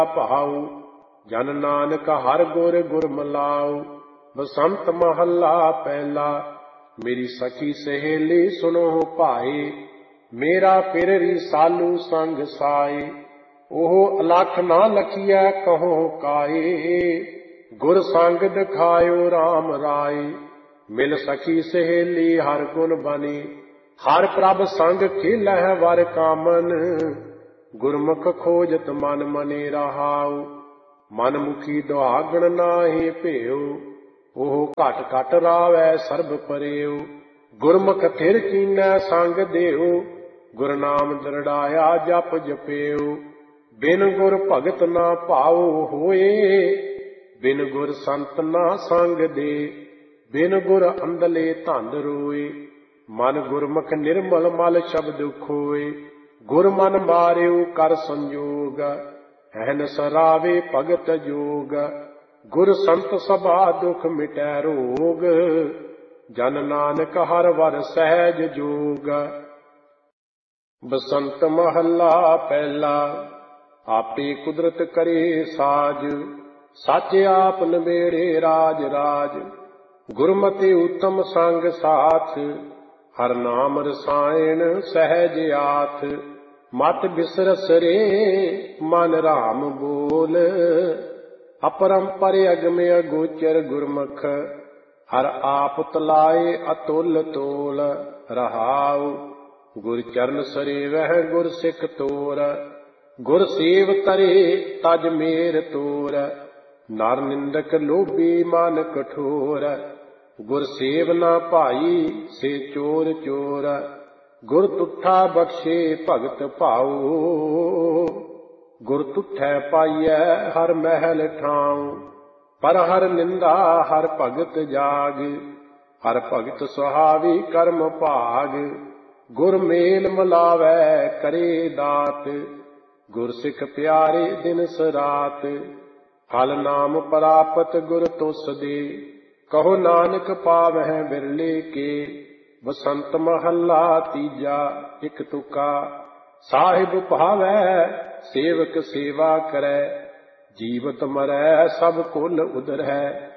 ਭਾਉ। ਜਨ ਨਾਨਕ ਹਰ ਗੁਰ ਗੁਰ ਮਿਲਾਉ। ਬਸੰਤ ਮਹੱਲਾ ਪਹਿਲਾ। ਮੇਰੀ ਸਖੀ ਸਹੇਲੀ ਸੁਣੋ ਭਾਏ, ਮੇਰਾ ਪਿਰ ਰਿਸਾਲੂ ਸੰਗ ਸਾਏ। ਉਹ ਅਲਖ ਨਾ ਲਖੀਐ ਕਹੋ ਕਾਏ, ਗੁਰ ਸੰਗ ਦਿਖਾਇਓ ਰਾਮ ਰਾਏ। ਮਿਲ ਸਖੀ ਸਹੇਲੀ ਹਰ ਗੁਣ ਬਨੀ, ਹਰ ਪ੍ਰਭ ਸੰਗ ਖੇਲਹਿ ਵਰ ਕਾਮਨ। ਗੁਰਮੁਖ ਖੋਜਤ ਮਨ ਮਨੇ ਰਹਾਉ, ਮਨ ਮੁਖੀ ਦੁਹਾਗਣ ਨਾਹੀ ਭੇਉ। ਉਹ ਘਟ ਘਟ ਰਾਵੈ ਸਰਬ ਪਰਿਉ, ਗੁਰਮੁਖ ਥਿਰ ਕੀਨੈ ਸੰਗ ਦੇਉ। ਗੁਰ ਨਾਮ ਦ੍ਰਿੜਾਇਆ ਜਪ ਜਪਿਉ, ਬਿਨ ਗੁਰ ਭਗਤ ਨਾ ਭਾਉ ਹੋਏ। ਬਿਨ ਗੁਰ ਸੰਤ ਨਾ ਸੰਗ ਦੇ, ਬਿਨ ਗੁਰ ਅੰਧਲੇ ਧੰਦ ਰੋਏ। ਮਨ ਗੁਰਮੁਖ ਨਿਰਮਲ ਮਲ ਸ਼ਬਦ ਖੋਏ, ਗੁਰ ਮਨ ਮਾਰਿਓ ਕਰ ਸੰਜੋਗ। ਐਨ ਸਰਾਵੇ ਭਗਤ ਜੋਗ, ਗੁਰ ਸੰਤ ਸਭਾ ਦੁਖ ਮਿਟੈ ਰੋਗ। ਜਨ ਨਾਨਕ ਹਰ ਵਰ ਸਹਿਜ ਜੋਗ। ਬਸੰਤ ਮਹੱਲਾ ਪਹਿਲਾ। ਆਪੇ ਕੁਦਰਤ ਕਰੇ ਸਾਜ, ਸੱਚ ਆਪ ਨਬੇੜੇ ਰਾਜ ਰਾਜ। ਗੁਰਮਤਿ ਉੱਤਮ ਸੰਗ ਸਾਥ, ਹਰ ਨਾਮ ਰਸਾਇਣ ਸਹਿਜ ਆਥ। ਮਤ ਬਿਸਰਸ ਰੇ ਮਨ ਰਾਮ ਬੋਲ, ਅਪਰੰਪਰ ਅਗਮ ਅਗੋਚਰ ਗੁਰਮੁਖ। ਹਰ ਆਪ ਤਲਾਏ ਅਤੁਲ ਤੋਲ ਰਹਾਉ। ਗੁਰ ਚਰਨ ਸਰੇਵਹਿ ਗੁਰ ਸਿੱਖ ਤੋਰ, ਗੁਰ ਸੇਵ ਤਰੇ ਤਜ ਮੇਰ ਤੋਰ। ਨਰ ਨਿੰਦਕ ਲੋਭੀ ਮਨ ਕਠੋਰ, ਗੁਰ ਸੇਵ ਨਾ ਭਾਈ ਸੇ ਚੋਰ ਚੋਰ। ਗੁਰ ਤੁਠਾ ਬਖਸ਼ੇ ਭਗਤ ਭਾਉ, ਗੁਰ ਤੁਠੈ ਪਾਈਐ ਹਰ ਮਹਿਲ ਠਾਉ। ਪਰ ਹਰ ਨਿੰਦਾ ਹਰ ਭਗਤ ਜਾਗ, ਹਰ ਭਗਤ ਸੁਹਾਵੀ ਕਰਮ ਭਾਗ। ਗੁਰ ਮੇਲ ਮਿਲਾਵੈ ਕਰੇ ਦਾਤ, ਗੁਰ ਸਿੱਖ ਪਿਆਰੇ ਦਿਨਸ ਰਾਤ। ਫਲ ਨਾਮ ਪ੍ਰਾਪਤ ਗੁਰ ਤੁਸ ਦੇ, ਕਹੋ ਨਾਨਕ ਪਾਵਹਿ ਬਿਰਲੇ ਕੇ। ਬਸੰਤ ਮਹੱਲਾ ਤੀਜਾ। ਇਕ ਤੁਕਾ। ਸਾਹਿਬ ਭਾਵੈ ਸੇਵਕ ਸੇਵਾ ਕਰੈ, ਜੀਵਤ ਮਰੈ ਸਭ ਕੁਲ ਉਦਰੈ।